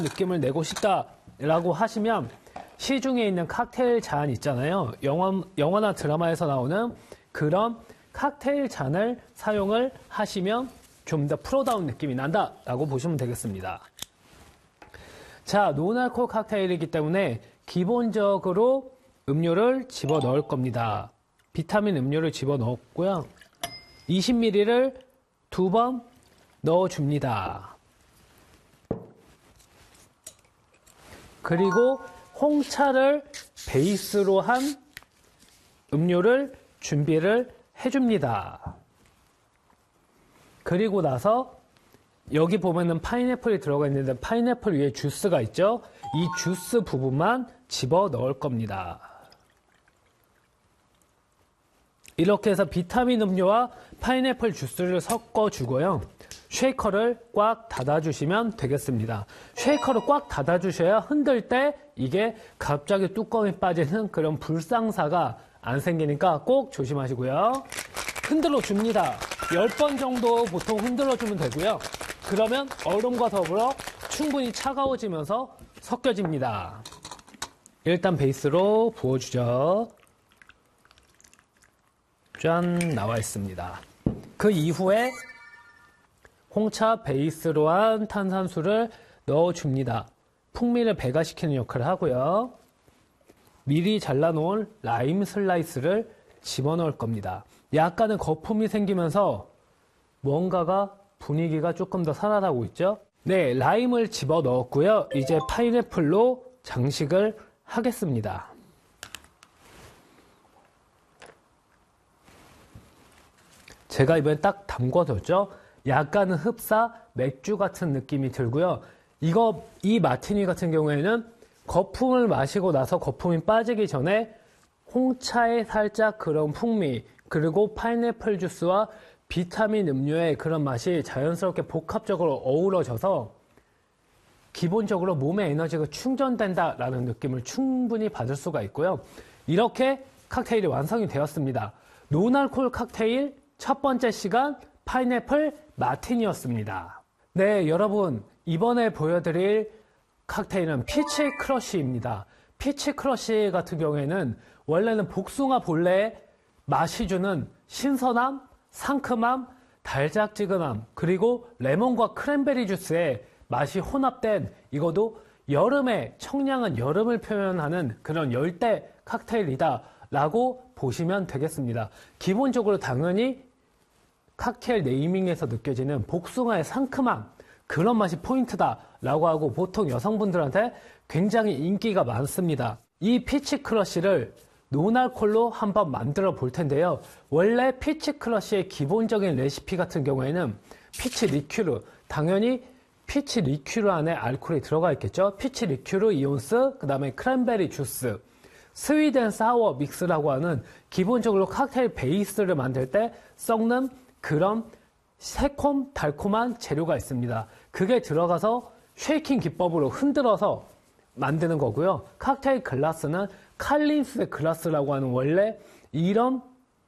느낌을 내고 싶다라고 하시면 시중에 있는 칵테일 잔 있잖아요. 영화나 드라마에서 나오는 그런 칵테일 잔을 사용을 하시면 좀 더 프로다운 느낌이 난다라고 보시면 되겠습니다. 자, 노알코올 칵테일이기 때문에 기본적으로 음료를 집어넣을 겁니다. 비타민 음료를 집어넣었고요. 20ml를 2번 넣어줍니다. 그리고 홍차를 베이스로 한 음료를 준비를 해줍니다. 그리고 나서 여기 보면은 파인애플이 들어가 있는데 파인애플 위에 주스가 있죠? 이 주스 부분만 집어 넣을 겁니다. 이렇게 해서 비타민 음료와 파인애플 주스를 섞어주고요. 쉐이커를 꽉 닫아주시면 되겠습니다. 쉐이커를 꽉 닫아주셔야 흔들 때 이게 갑자기 뚜껑이 빠지는 그런 불상사가 안 생기니까 꼭 조심하시고요. 흔들어 줍니다. 10번 정도 보통 흔들어 주면 되고요. 그러면 얼음과 더불어 충분히 차가워지면서 섞여집니다. 일단 베이스로 부어주죠. 짠, 나와 있습니다. 그 이후에 홍차 베이스로 한 탄산수를 넣어줍니다. 풍미를 배가시키는 역할을 하고요. 미리 잘라놓은 라임 슬라이스를 집어넣을 겁니다. 약간의 거품이 생기면서 뭔가가 분위기가 조금 더 살아나고 있죠? 네, 라임을 집어넣었고요. 이제 파인애플로 장식을 하겠습니다. 제가 이번에 딱 담궈뒀죠? 약간은 흡사 맥주 같은 느낌이 들고요. 이 마티니 같은 경우에는 거품을 마시고 나서 거품이 빠지기 전에 홍차의 살짝 그런 풍미, 그리고 파인애플 주스와 비타민 음료의 그런 맛이 자연스럽게 복합적으로 어우러져서 기본적으로 몸의 에너지가 충전된다라는 느낌을 충분히 받을 수가 있고요. 이렇게 칵테일이 완성이 되었습니다. 노알코올 칵테일 첫 번째 시간 파인애플 마티니였습니다. 네, 여러분 이번에 보여드릴 칵테일은 피치 크러쉬입니다. 피치 크러쉬 같은 경우에는 원래는 복숭아 본래의 맛이 주는 신선함, 상큼함, 달짝지근함, 그리고 레몬과 크랜베리 주스의 맛이 혼합된 이것도 여름에 청량한 여름을 표현하는 그런 열대 칵테일이다 라고 보시면 되겠습니다. 기본적으로 당연히 칵테일 네이밍에서 느껴지는 복숭아의 상큼함, 그런 맛이 포인트다 라고 하고 보통 여성분들한테 굉장히 인기가 많습니다. 이 피치 크러쉬를 노알콜로 한번 만들어 볼 텐데요. 원래 피치 크러쉬의 기본적인 레시피 같은 경우에는 피치 리큐르, 당연히 피치 리큐르 안에 알코올이 들어가 있겠죠. 피치 리큐르 이온스, 그 다음에 크랜베리 주스, 스윗 앤 사워 믹스라고 하는 기본적으로 칵테일 베이스를 만들 때 섞는 그런 새콤 달콤한 재료가 있습니다. 그게 들어가서 쉐이킹 기법으로 흔들어서 만드는 거고요. 칵테일 글라스는 칼린스 글라스라고 하는 원래 이런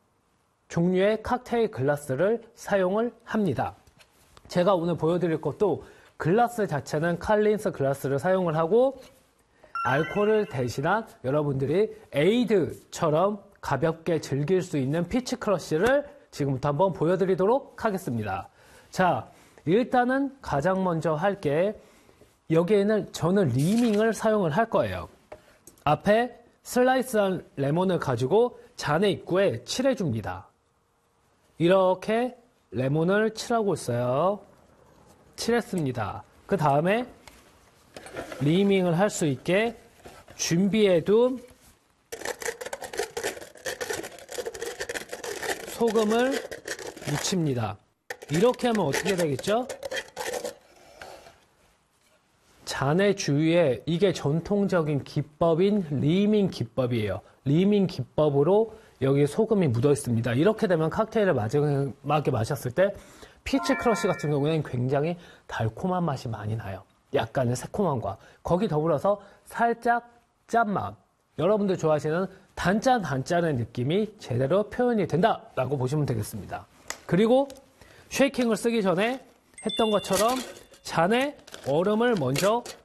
종류의 칵테일 글라스를 사용을 합니다. 제가 오늘 보여드릴 것도 글라스 자체는 칼린스 글라스를 사용을 하고 알코올을 대신한 여러분들이 에이드처럼 가볍게 즐길 수 있는 피치 크러쉬를 지금부터 한번 보여드리도록 하겠습니다. 자, 일단은 가장 먼저 할 게 여기에는 저는 리밍을 사용을 할 거예요. 앞에 슬라이스한 레몬을 가지고 잔의 입구에 칠해줍니다. 이렇게 레몬을 칠하고 있어요. 칠했습니다. 그 다음에 리밍을 할 수 있게 준비해둔 소금을 묻힙니다. 이렇게 하면 어떻게 되겠죠? 잔의 주위에 이게 전통적인 기법인 리밍 기법이에요. 리밍 기법으로 여기 소금이 묻어 있습니다. 이렇게 되면 칵테일을 마지막에 마셨을 때 피치 크러쉬 같은 경우에는 굉장히 달콤한 맛이 많이 나요. 약간의 새콤함과 거기 더불어서 살짝 짠맛, 여러분들 좋아하시는 단짠의 느낌이 제대로 표현이 된다라고 보시면 되겠습니다. 그리고 쉐이킹을 쓰기 전에 했던 것처럼 잔에 얼음을 먼저